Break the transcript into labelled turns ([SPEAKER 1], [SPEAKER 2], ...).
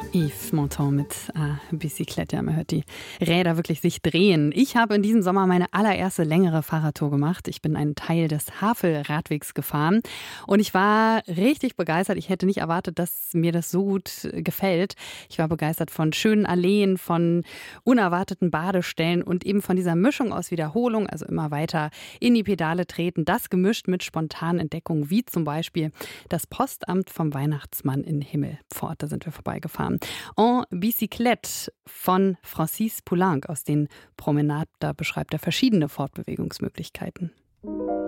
[SPEAKER 1] Yves Montand mit Bicyclette. Ja, man hört die Räder wirklich sich drehen. Ich habe in diesem Sommer meine allererste längere Fahrradtour gemacht. Ich bin einen Teil des Havel-Radwegs gefahren und ich war richtig begeistert. Ich hätte nicht erwartet, dass mir das so gut gefällt. Ich war begeistert von schönen Alleen, von unerwarteten Badestellen und eben von dieser Mischung aus Wiederholung, also immer weiter in die Pedale treten. Das gemischt mit spontanen Entdeckungen, wie zum Beispiel das Postamt vom Weihnachtsmann in Himmelpfort. Da sind wir vorbeigefahren. En Bicyclette von Francis Poulenc aus den Promenades. Da beschreibt er verschiedene Fortbewegungsmöglichkeiten.